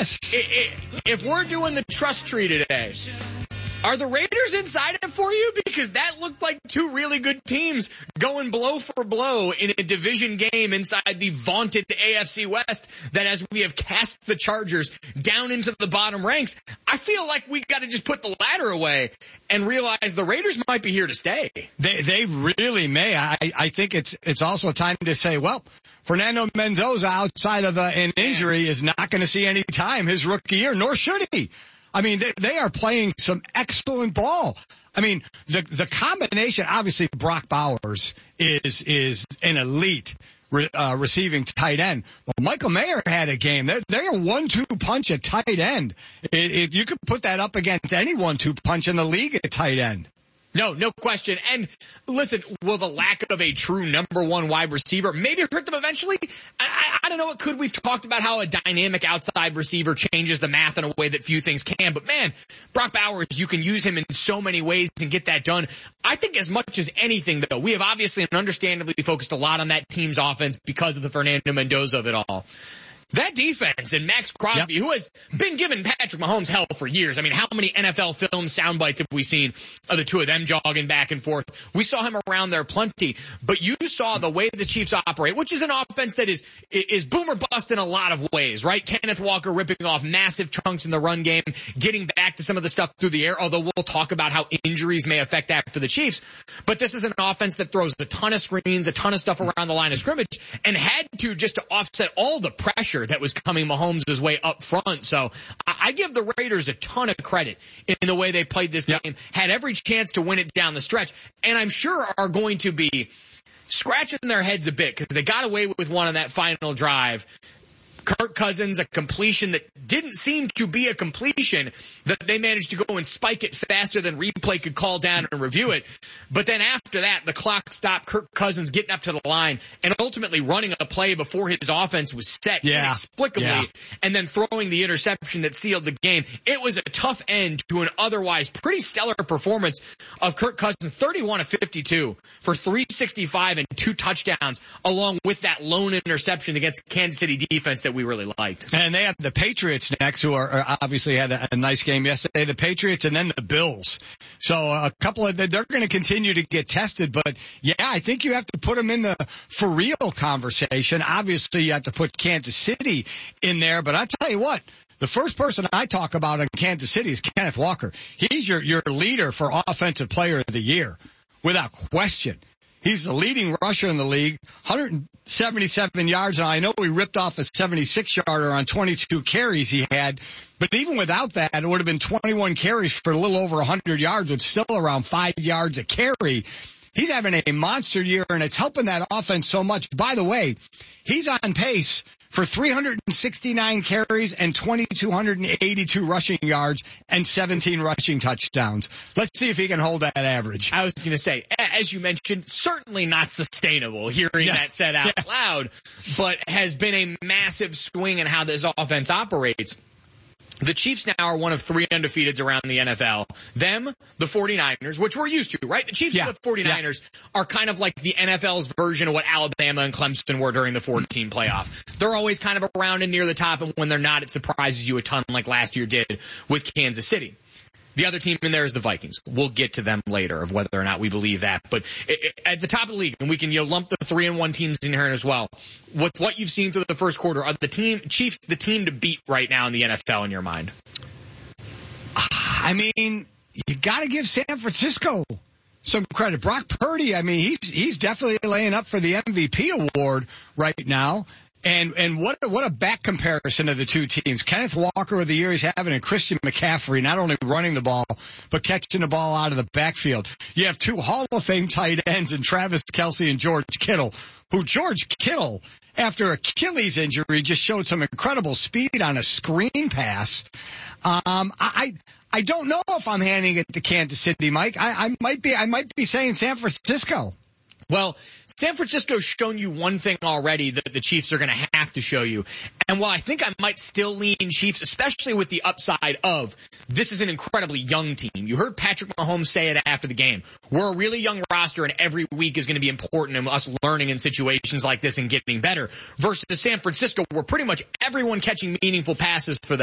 Yes. If we're doing the trust tree today, are the Raiders inside it for you? Because that looked like two really good teams going blow for blow in a division game inside the vaunted AFC West that, as we have cast the Chargers down into the bottom ranks, I feel like we got to just put the ladder away and realize the Raiders might be here to stay. They really may. I think it's also time to say, well, Fernando Mendoza, outside of an injury, is not going to see any time his rookie year, nor should he. I mean, they are playing some excellent ball. I mean, the combination, obviously Brock Bowers is an elite receiving tight end. Well, Michael Mayer had a game. They're a 1-2 punch at tight end. You could put that up against any 1-2 punch in the league at tight end. No question. And listen, will the lack of a true number one wide receiver maybe hurt them eventually? I don't know. It could. We've talked about how a dynamic outside receiver changes the math in a way that few things can. But man, Brock Bowers, you can use him in so many ways and get that done. I think as much as anything, though, we have obviously and understandably focused a lot on that team's offense because of the Fernando Mendoza of it all. That defense and Max Crosby, who has been giving Patrick Mahomes hell for years. I mean, how many NFL film sound bites have we seen of the two of them jogging back and forth? We saw him around there plenty, but you saw the way the Chiefs operate, which is an offense that is boom or bust in a lot of ways, right? Kenneth Walker ripping off massive chunks in the run game, getting back to some of the stuff through the air, although we'll talk about how injuries may affect that for the Chiefs. But this is an offense that throws a ton of screens, a ton of stuff around the line of scrimmage, and had to just to offset all the pressure that was coming Mahomes' way up front. So I give the Raiders a ton of credit in the way they played this game, had every chance to win it down the stretch, and I'm sure are going to be scratching their heads a bit because they got away with one on that final drive. Kirk Cousins, a completion that didn't seem to be a completion, that they managed to go and spike it faster than replay could call down and review it. But then after that, the clock stopped, Kirk Cousins getting up to the line and ultimately running a play before his offense was set inexplicably, and then throwing the interception that sealed the game. It was a tough end to an otherwise pretty stellar performance of Kirk Cousins, 31 of 52 for 365 and 2 touchdowns, along with that lone interception against Kansas City defense that we really liked. And they have the Patriots next, who are obviously had a nice game yesterday. The Patriots and then the Bills. So a couple of they're going to continue to get tested. But yeah, I think you have to put them in the for real conversation. Obviously, you have to put Kansas City in there. But I tell you what, the first person I talk about in Kansas City is Kenneth Walker. He's your leader for Offensive Player of the Year, without question. He's the leading rusher in the league, 177 yards. And I know he ripped off a 76-yarder on 22 carries he had. But even without that, it would have been 21 carries for a little over 100 yards, with still around 5 yards a carry. He's having a monster year, and it's helping that offense so much. By the way, he's on pace for 369 carries and 2,282 rushing yards and 17 rushing touchdowns. Let's see if he can hold that average. I was going to say, as you mentioned, certainly not sustainable hearing that said out loud, but has been a massive swing in how this offense operates. The Chiefs now are one of 3 undefeateds around the NFL. Them, the 49ers, which we're used to, right? The Chiefs and the 49ers are kind of like the NFL's version of what Alabama and Clemson were during the 14 playoff. They're always kind of around and near the top, and when they're not, it surprises you a ton like last year did with Kansas City. The other team in there is the Vikings. We'll get to them later of whether or not we believe that. But at the top of the league, and we can lump the 3-1 teams in here as well. With what you've seen through the first quarter, are the Chiefs the team to beat right now in the NFL in your mind? I mean, you got to give San Francisco some credit. Brock Purdy, I mean, he's definitely laying up for the MVP award right now. And what a back comparison of the two teams. Kenneth Walker of the year he's having, and Christian McCaffrey, not only running the ball, but catching the ball out of the backfield. You have 2 Hall of Fame tight ends in Travis Kelce and George Kittle, who George Kittle, after Achilles injury, just showed some incredible speed on a screen pass. I don't know if I'm handing it to Kansas City, Mike. I might be saying San Francisco. Well, San Francisco's shown you one thing already that the Chiefs are going to have to show you. And while I think I might still lean Chiefs, especially with the upside of this is an incredibly young team. You heard Patrick Mahomes say it after the game. We're a really young roster, and every week is going to be important in us learning in situations like this and getting better. Versus San Francisco, where pretty much everyone catching meaningful passes for them